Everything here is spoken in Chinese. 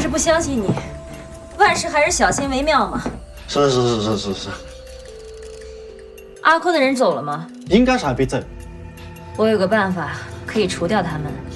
是不相信你，万事还是小心为妙嘛。 是。 阿坤的人走了吗？ 应该是还没走。 我有个办法可以除掉他们。